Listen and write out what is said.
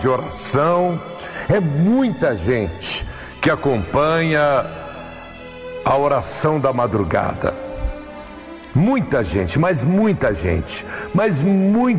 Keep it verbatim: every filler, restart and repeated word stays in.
de oração, é muita gente que acompanha a oração da madrugada. Muita gente, mas muita gente, mas muita